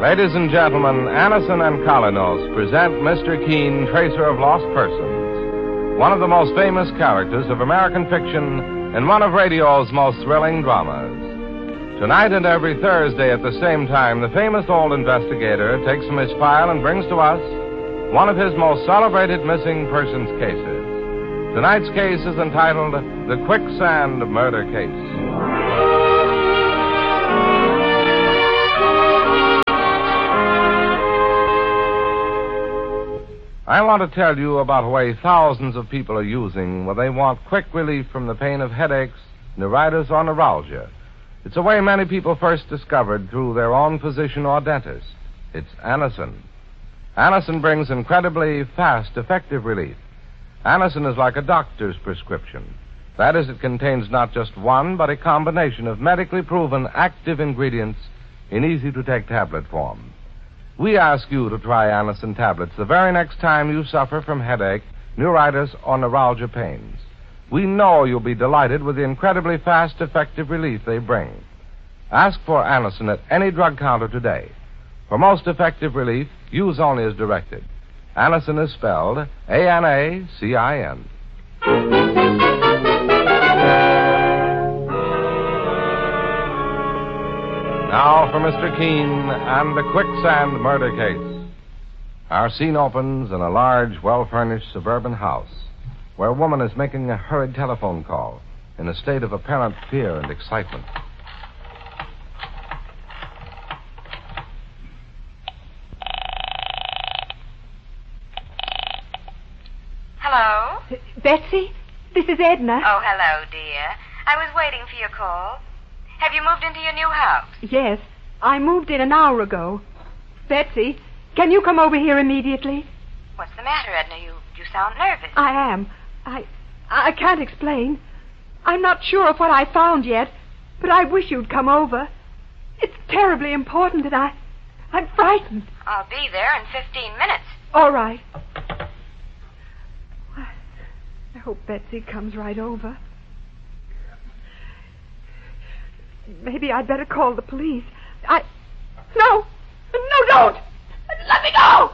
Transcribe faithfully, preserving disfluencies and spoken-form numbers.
Ladies and gentlemen, Anacin and Kolynos present Mister Keene, Tracer of Lost Persons, one of the most famous characters of American fiction and one of radio's most thrilling dramas. Tonight and every Thursday at the same time, the famous old investigator takes from his file and brings to us one of his most celebrated missing persons cases. Tonight's case is entitled The Quicksand Murder Case. I want to tell you about a way thousands of people are using when they want quick relief from the pain of headaches, neuritis, or neuralgia. It's a way many people first discovered through their own physician or dentist. It's Anacin. Anacin brings incredibly fast, effective relief. Anacin is like a doctor's prescription. That is, it contains not just one, but a combination of medically proven active ingredients in easy-to-take tablet form. We ask you to try Anacin tablets the very next time you suffer from headache, neuritis, or neuralgia pains. We know you'll be delighted with the incredibly fast, effective relief they bring. Ask for Anacin at any drug counter today. For most effective relief, use only as directed. Anacin is spelled A N A C I N. Now for Mister Keene and the Quicksand Murder Case. Our scene opens in a large, well-furnished suburban house where a woman is making a hurried telephone call in a state of apparent fear and excitement. Hello? Betsy, this is Edna. Oh, hello, dear. I was waiting for your call. Have you moved into your new house? Yes, I moved in an hour ago. Betsy, can you come over here immediately? What's the matter, Edna? You you sound nervous. I am. I I can't explain. I'm not sure of what I found yet, but I wish you'd come over. It's terribly important, and I, I'm frightened. I'll be there in fifteen minutes. All right. I hope Betsy comes right over. Maybe I'd better call the police. I... No! No, don't! Let me go!